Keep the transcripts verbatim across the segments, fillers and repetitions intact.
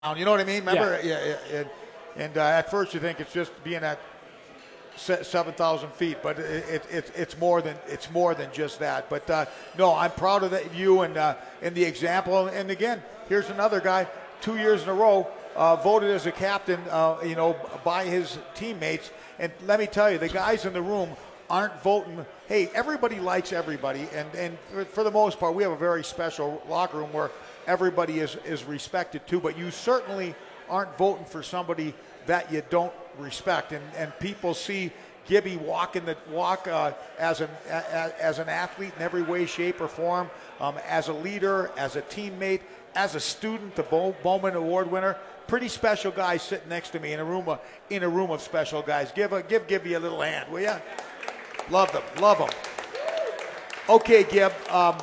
You know what I mean? Remember? Yeah. yeah, yeah, and and uh, at first you think it's just being at seven thousand feet, but it, it, it, it's more than it's more than just that. But uh, no, I'm proud of that, you and uh, and the example. And again, here's another guy, two years in a row, uh, voted as a captain, uh, you know, by his teammates. And let me tell you, the guys in the room aren't voting. Hey, everybody likes everybody, and and for, for the most part, we have a very special locker room where everybody is is respected too. But you certainly aren't voting for somebody that you don't respect, and and people see Gibby walk in the walk uh, as an as, as an athlete in every way, shape, or form, um, as a leader, as a teammate, as a student, the Bo- Bowman Award winner. Pretty special guy sitting next to me in a room of, in a room of special guys. Give a give Gibby a little hand, will ya? Love them, love them. Okay, Gib. Um,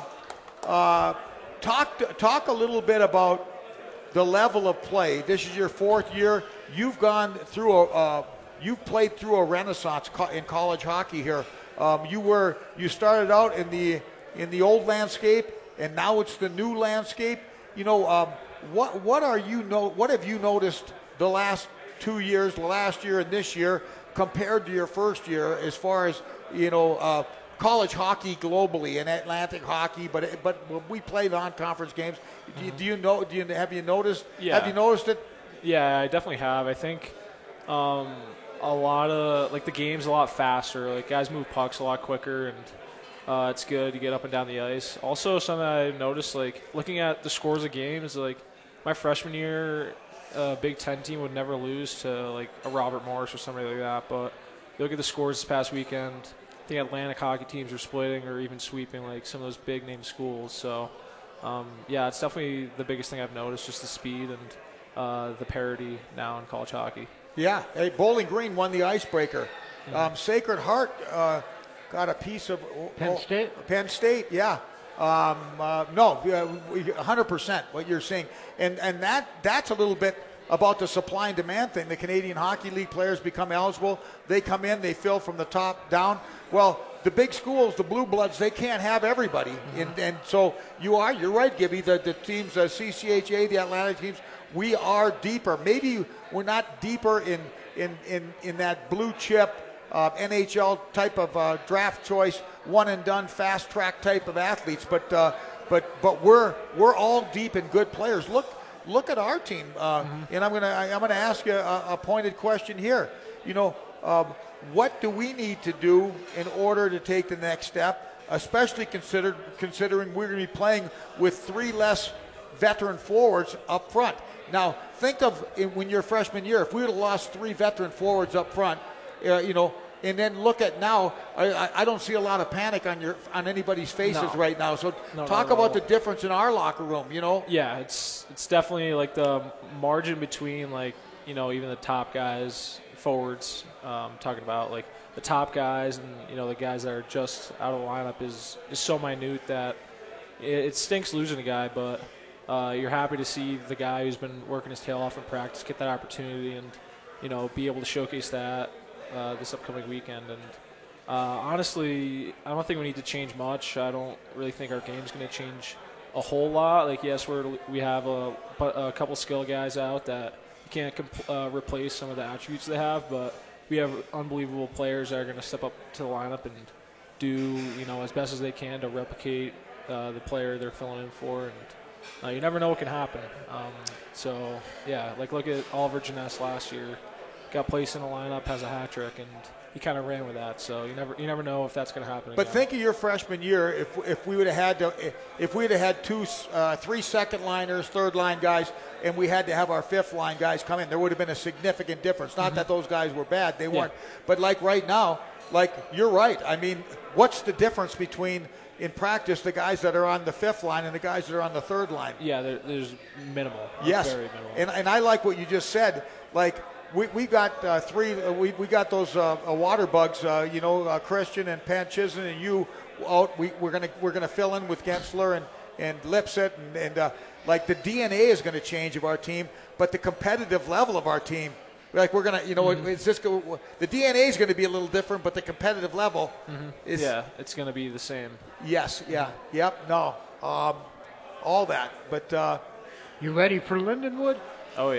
uh, talk talk a little bit about the level of play. This is your fourth year. You've gone through a, uh, you've played through a renaissance co- in college hockey here. Um, you were, you started out in the in the old landscape, and now it's the new landscape. You know, um, what what are you know what have you noticed the last two years, the last year and this year, compared to your first year, as far as you know, uh, college hockey globally and Atlantic hockey? But but we played non-conference games. Do you, do you know? Do you have you noticed? Yeah. Have you noticed it? Yeah, I definitely have. I think um, a lot of like the game's a lot faster. Like guys move pucks a lot quicker, and uh, it's good to get up and down the ice. Also, something I noticed, like looking at the scores of games, like my freshman year, a Big Ten team would never lose to like a Robert Morris or somebody like that. But you look at the scores this past weekend. I think Atlantic hockey teams are splitting or even sweeping like some of those big name schools. So um, yeah, it's definitely the biggest thing I've noticed, just the speed and uh, the parity now in college hockey. Yeah, hey, Bowling Green won the icebreaker. Mm-hmm. Um, Sacred Heart uh, got a piece of oh, Penn State? Oh, Penn State, yeah. Um, uh, no, one hundred percent what you're saying, and and that that's a little bit about the supply and demand thing. The Canadian Hockey League players become eligible. They come in, they fill from the top down. Well, the big schools, the Blue Bloods, they can't have everybody. Mm-hmm. And, and so you are, you're right, Gibby, the, the teams, the C C H A, the Atlantic teams, we are deeper. Maybe we're not deeper in, in, in, in that blue chip uh, N H L type of uh, draft choice, one and done, fast track type of athletes, but uh, but but we're we're all deep in good players. Look look at our team, uh, mm-hmm. and I'm gonna I'm gonna ask you a, a pointed question here. You know, um, what do we need to do in order to take the next step, especially considered considering we're going to be playing with three less veteran forwards up front? Now, think of in, when your freshman year, if we would have lost three veteran forwards up front, uh, you know, and then look at now, I, I don't see a lot of panic on your on anybody's faces no. right now. So no, talk no, about no. the difference in our locker room, you know? Yeah, it's it's definitely like the margin between like, you know, even the top guys, forwards, um, talking about like the top guys and, you know, the guys that are just out of the lineup is, is so minute that it, it stinks losing a guy, but uh, you're happy to see the guy who's been working his tail off in practice get that opportunity and, you know, be able to showcase that uh, this upcoming weekend. And uh, honestly, I don't think we need to change much. I don't really think our game's going to change a whole lot. Like, yes, we're, we have a, a couple skill guys out that you can't comp- uh, replace some of the attributes they have, but we have unbelievable players that are going to step up to the lineup and do, you know, as best as they can to replicate uh, the player they're filling in for. And uh, you never know what can happen. Um, so, yeah, like look at Oliver Jeunesse last year. Got placed in a lineup, has a hat trick, and he kind of ran with that. So you never you never know if that's going to happen But again. think of your freshman year. If if we would have had to, if we would have had two, uh, three second liners, third line guys, and we had to have our fifth line guys come in, there would have been a significant difference. Not mm-hmm. that those guys were bad; they weren't. Yeah. But like right now, like you're right. I mean, what's the difference between in practice the guys that are on the fifth line and the guys that are on the third line? Yeah, there, there's minimal. Yes, very minimal. and and I like what you just said. Like. We we got uh, three. Uh, we we got those uh, uh, water bugs. Uh, you know, uh, Christian and Panchizin and you out. We we're gonna we're gonna fill in with Gensler and and Lipset and and uh, like the D N A is going to change of our team, but the competitive level of our team, like we're gonna you know mm-hmm. it's just go, the D N A is going to be a little different, but the competitive level mm-hmm. is yeah, it's going to be the same. Yes. Yeah. Mm-hmm. Yep. No. Um, all that, but. Uh, You ready for Lindenwood?